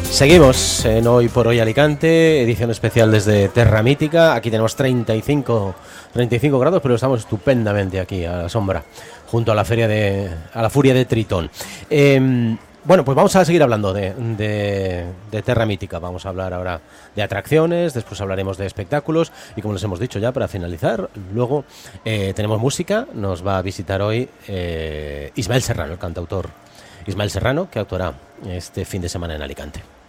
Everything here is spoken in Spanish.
Seguimos en Hoy por Hoy Alicante, edición especial desde Terra Mítica. Aquí tenemos 35 grados, pero estamos estupendamente aquí a la sombra, junto a la Furia de Tritón. Bueno, pues vamos a seguir hablando de Terra Mítica. Vamos a hablar ahora de atracciones, después hablaremos de espectáculos y, como les hemos dicho ya, para finalizar, luego tenemos música. Nos va a visitar hoy Ismael Serrano, el cantautor Ismael Serrano, que actuará este fin de semana en Alicante.